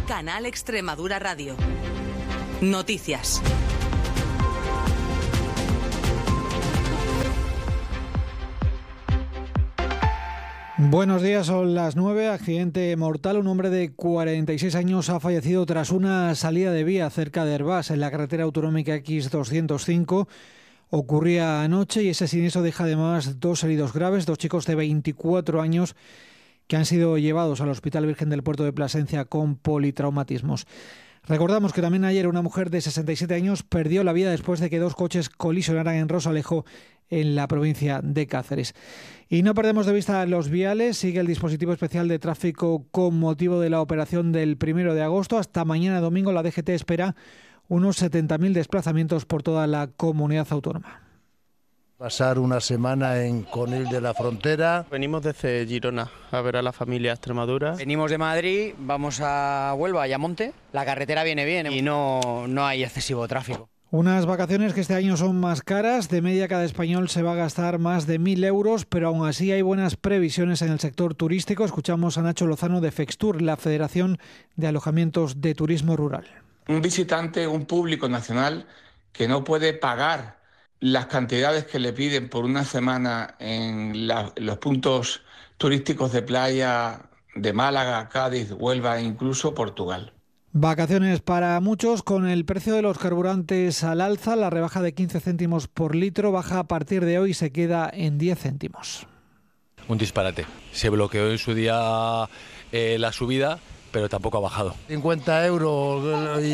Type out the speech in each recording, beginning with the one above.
Canal Extremadura Radio. Noticias. Buenos días, son las 9. Accidente mortal. Un hombre de 46 años ha fallecido tras una salida de vía cerca de Herbás, en la carretera autonómica X205. Ocurría anoche y ese siniestro deja además 2 heridos graves, 2 chicos de 24 años que han sido llevados al Hospital Virgen del Puerto de Plasencia con politraumatismos. Recordamos que también ayer una mujer de 67 años perdió la vida después de que 2 coches colisionaran en Rosalejo, en la provincia de Cáceres. Y no perdemos de vista los viales. Sigue el dispositivo especial de tráfico con motivo de la operación del 1 de agosto. Hasta mañana domingo la DGT espera unos 70.000 desplazamientos por toda la comunidad autónoma. Pasar una semana en Conil de la Frontera. Venimos desde Girona a ver a la familia Extremadura. Venimos de Madrid, vamos a Huelva, a Ayamonte. La carretera viene bien y no hay excesivo tráfico. Unas vacaciones que este año son más caras. De media cada español se va a gastar más de 1.000 euros, pero aún así hay buenas previsiones en el sector turístico. Escuchamos a Nacho Lozano de Fextur, la Federación de Alojamientos de Turismo Rural. Un visitante, un público nacional que no puede pagar las cantidades que le piden por una semana en los puntos turísticos de playa de Málaga, Cádiz, Huelva e incluso Portugal. Vacaciones para muchos. Con el precio de los carburantes al alza, la rebaja de 15 céntimos por litro baja a partir de hoy y se queda en 10 céntimos. Un disparate. Se bloqueó en su día la subida, pero tampoco ha bajado. 50 euros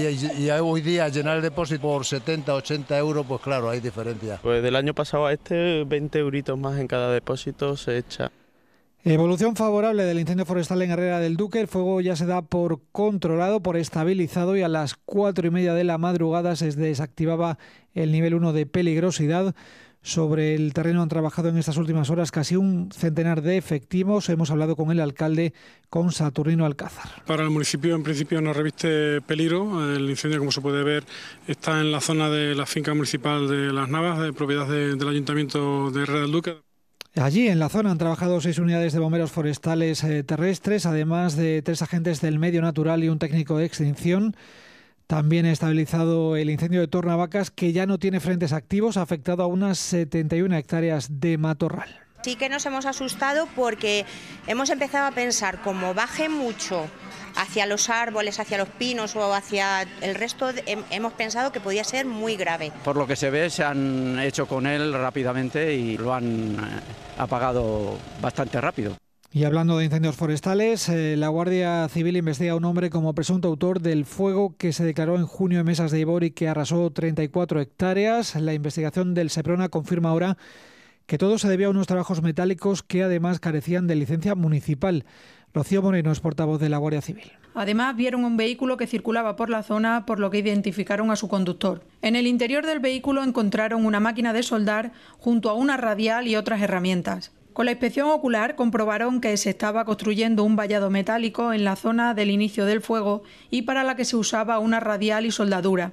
y hoy día llenar el depósito por 70, 80 euros, pues claro, hay diferencia. Pues del año pasado a 20 euritos más en cada depósito se echa. Evolución favorable del incendio forestal en Herrera del Duque. El fuego ya se da por controlado, por estabilizado, y a las 4:30 de la madrugada se desactivaba el nivel 1 de peligrosidad. Sobre el terreno han trabajado en estas últimas horas casi un centenar de efectivos. Hemos hablado con el alcalde, con Saturnino Alcázar. Para el municipio en principio no reviste peligro. El incendio, como se puede ver, está en la zona de la finca municipal de Las Navas, de propiedad del Ayuntamiento de Herrera del Duque. Allí en la zona han trabajado 6 unidades de bomberos forestales terrestres, además de 3 agentes del medio natural y un técnico de extinción. También ha estabilizado el incendio de Tornavacas, que ya no tiene frentes activos, ha afectado a unas 71 hectáreas de matorral. Sí que nos hemos asustado porque hemos empezado a pensar, como baje mucho hacia los árboles, hacia los pinos o hacia el resto, hemos pensado que podía ser muy grave. Por lo que se ve, se han hecho con él rápidamente y lo han apagado bastante rápido. Y hablando de incendios forestales, la Guardia Civil investiga a un hombre como presunto autor del fuego que se declaró en junio en Mesas de Ibor y que arrasó 34 hectáreas. La investigación del Seprona confirma ahora que todo se debía a unos trabajos metálicos que además carecían de licencia municipal. Rocío Moreno es portavoz de la Guardia Civil. Además, vieron un vehículo que circulaba por la zona, por lo que identificaron a su conductor. En el interior del vehículo encontraron una máquina de soldar junto a una radial y otras herramientas. Con la inspección ocular comprobaron que se estaba construyendo un vallado metálico en la zona del inicio del fuego y para la que se usaba una radial y soldadura.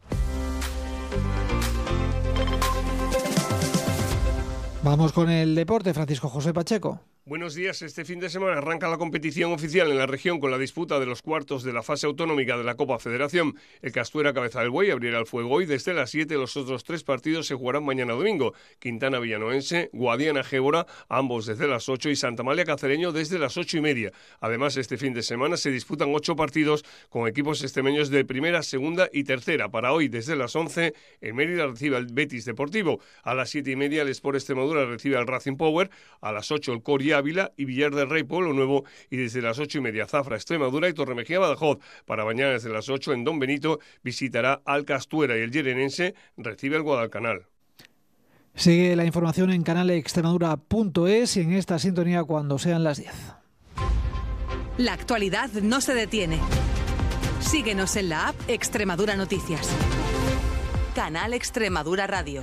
Vamos con el deporte, Francisco José Pacheco. Buenos días. Este fin de semana arranca la competición oficial en la región con la disputa de los cuartos de la fase autonómica de la Copa Federación. El Castuera Cabeza del Buey abrirá el fuego hoy desde las 7. Los otros 3 partidos se jugarán mañana domingo. Quintana Villanoense, Guadiana Gébora, ambos desde las 8, y Santa Amalia Cacereño desde las 8:30. Además, este fin de semana se disputan 8 partidos con equipos extremeños de primera, segunda y tercera. Para hoy, desde las 11, el Mérida recibe al Betis Deportivo. A las 7:30, el Sport Extremadura recibe al Racing Power. A las 8, el Coria Ávila y Villar del Rey Pueblo Nuevo, y desde las 8:30 Zafra Extremadura y Torremejía Badajoz. Para mañana desde las 8 en Don Benito visitará al Castuera y el Llerenense recibe al Guadalcanal. Sigue la información en canalextremadura.es y en esta sintonía cuando sean las 10. La actualidad no se detiene. Síguenos en la app Extremadura Noticias. Canal Extremadura Radio.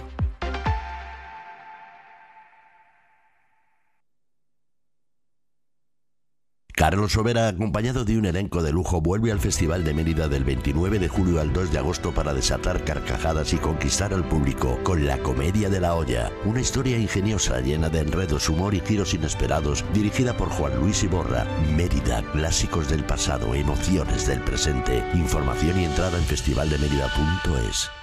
Carlos Sobera, acompañado de un elenco de lujo, vuelve al Festival de Mérida del 29 de julio al 2 de agosto para desatar carcajadas y conquistar al público con La Comedia de la Olla, una historia ingeniosa llena de enredos, humor y giros inesperados, dirigida por Juan Luis Iborra. Mérida, clásicos del pasado, emociones del presente. Información y entrada en festivaldemerida.es.